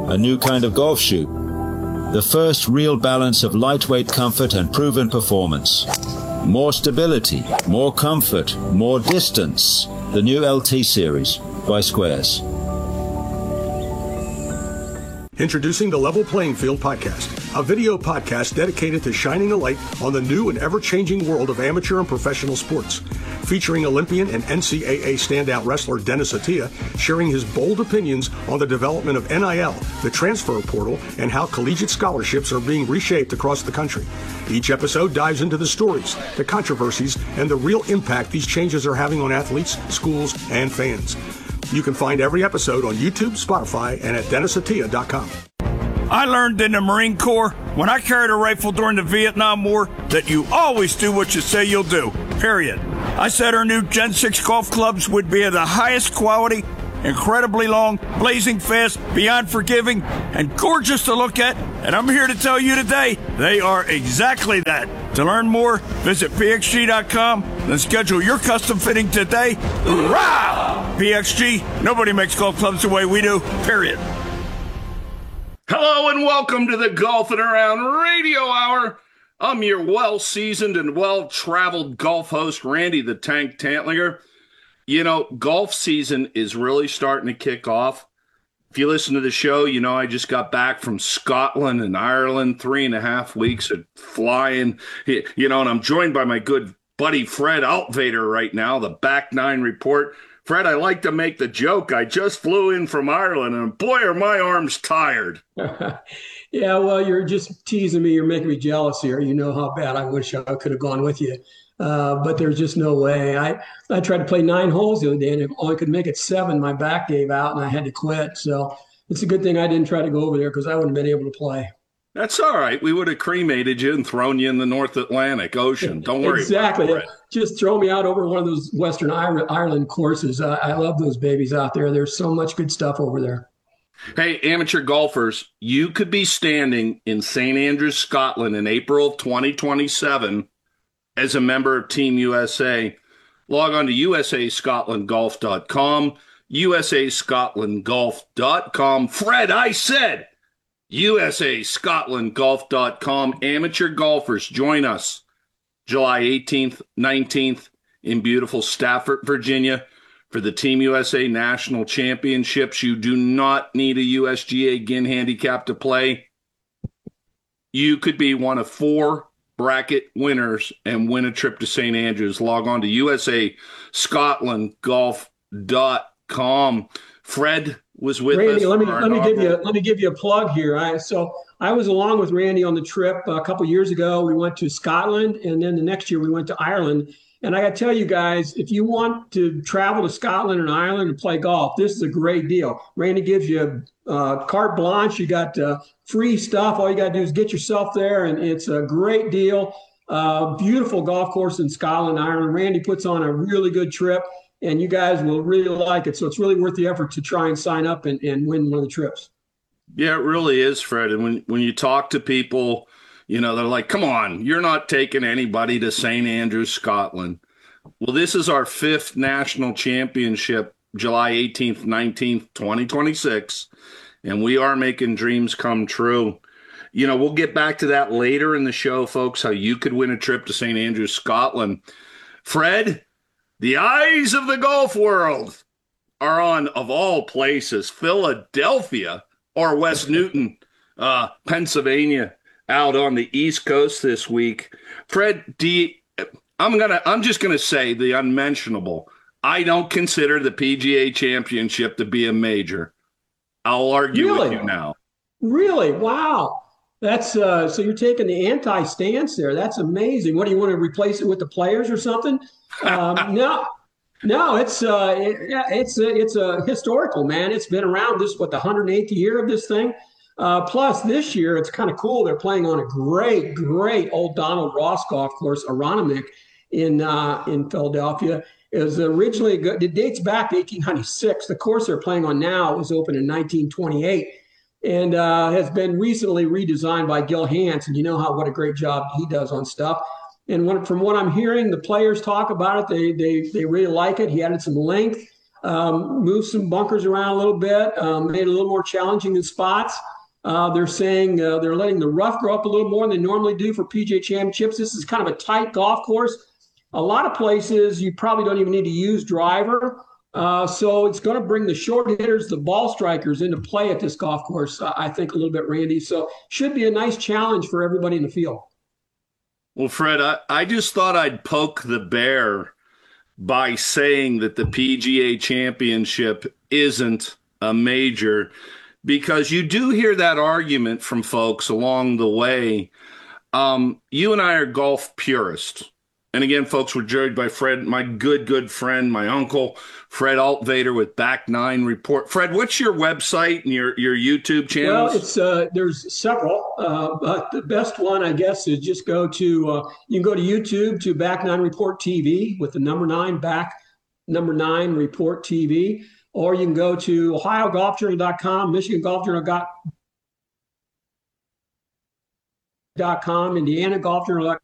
a new kind of golf shoe. The first real balance of lightweight comfort and proven performance. More stability, more comfort, more distance. The new LT series by Squares. Introducing the Level Playing Field podcast, a video podcast dedicated to shining a light on the new and ever-changing world of amateur and professional sports. Featuring Olympian and NCAA standout wrestler Dennis Attia sharing his bold opinions on the development of NIL, the transfer portal, and how collegiate scholarships are being reshaped across the country. Each episode dives into the stories, the controversies, and the real impact these changes are having on athletes, schools, and fans. You can find every episode on YouTube, Spotify, and at DennisAttia.com. I learned in the Marine Corps, when I carried a rifle during the Vietnam War, that you always do what you say you'll do, period. I said our new Gen 6 golf clubs would be of the highest quality, incredibly long, blazing fast, beyond forgiving, and gorgeous to look at. And I'm here to tell you today, they are exactly that. To learn more, visit pxg.com and schedule your custom fitting today. Hoorah! PXG, nobody makes golf clubs the way we do, period. Hello and welcome to the Golf and Around Radio Hour. I'm your well-seasoned and well-traveled golf host, Randy the Tank Tantlinger. You know, golf season is really starting to kick off. If you listen to the show, you know I just got back from Scotland and Ireland, 3.5 weeks of flying. You know, and I'm joined by my good buddy Fred Altvader right now, the Back Nine Report. Fred, I like to make the joke. I just flew in from Ireland, and boy, are my arms tired. Yeah, well, you're just teasing me. You're making me jealous here. You know how bad I wish I could have gone with you. But there's just no way. I tried to play 9 holes the other day, and if I could make it 7, my back gave out, and I had to quit. So it's a good thing I didn't try to go over there because I wouldn't have been able to play. That's all right. We would have cremated you and thrown you in the North Atlantic Ocean. Don't worry exactly. about it. Just throw me out over one of those Western Ireland courses. I love those babies out there. There's so much good stuff over there. Hey, amateur golfers, you could be standing in St. Andrews, Scotland in April of 2027 as a member of Team USA. Log on to usascotlandgolf.com, usascotlandgolf.com. Fred, I said usascotlandgolf.com. Amateur golfers, join us July 18th, 19th in beautiful Stafford, Virginia for the Team USA National Championships. You do not need a USGA GIN handicap to play. You could be one of 4 bracket winners and win a trip to St. Andrews. Log on to usascotlandgolf.com. Fred was with Randy, us. let me give you a plug here. I was along with Randy on the trip a couple years ago. We went to Scotland, and then the next year we went to Ireland. And I got to tell you guys, if you want to travel to Scotland and Ireland and play golf, this is a great deal. Randy gives you carte blanche. You got free stuff. All you got to do is get yourself there, and it's a great deal. Beautiful golf course in Scotland, Ireland. Randy puts on a really good trip, and you guys will really like it. So it's really worth the effort to try and sign up and win one of the trips. Yeah, it really is, Fred. And when you talk to people, you know, they're like, come on, you're not taking anybody to St. Andrews, Scotland. Well, this is our 5th national championship, July 18th, 19th, 2026, and we are making dreams come true. You know, we'll get back to that later in the show, folks, how you could win a trip to St. Andrews, Scotland. Fred, the eyes of the golf world are on, of all places, Philadelphia or West Newton, Pennsylvania, out on the East Coast this week. Fred, I'm just gonna say the unmentionable. I don't consider the PGA Championship to be a major. I'll argue with you now. Really? Wow. That's so you're taking the anti-stance there. That's amazing. What do you want to replace it with the Players or something? No, it's a historical, man. It's been around the 108th year of this thing. Plus, this year, it's kind of cool. They're playing on a great old Donald Ross golf course, Aronimink, in Philadelphia. It was originally good. It dates back to 1896. The course they're playing on now was opened in 1928 and has been recently redesigned by Gil Hanse. And you know what a great job he does on stuff. And from what I'm hearing, the players talk about it. They really like it. He added some length. moved some bunkers around a little bit, made it a little more challenging in spots. They're saying they're letting the rough grow up a little more than they normally do for PGA Championships. This is kind of a tight golf course. A lot of places you probably don't even need to use driver. So it's going to bring the short hitters, the ball strikers into play at this golf course, I think, a little bit, Randy. So should be a nice challenge for everybody in the field. Well, Fred, I just thought I'd poke the bear by saying that the PGA Championship isn't a major, because you do hear that argument from folks along the way. You and I are golf purists. And again, folks, we're joined by Fred, my good friend, my uncle, Fred Altvater with Back Nine Report. Fred, what's your website and your YouTube channels? Well, it's there's several, but the best one, I guess, is just go to you can go to YouTube to Back Nine Report TV with the number 9 Back number 9 Report TV, or you can go to OhioGolfJournal.com, MichiganGolfJournal.com, IndianaGolfJournal.com.